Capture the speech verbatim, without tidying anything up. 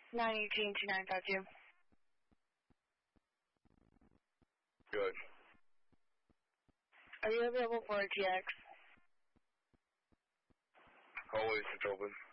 nine eighteen two nine five two. Good. Are you available for a T X? Always, it's open.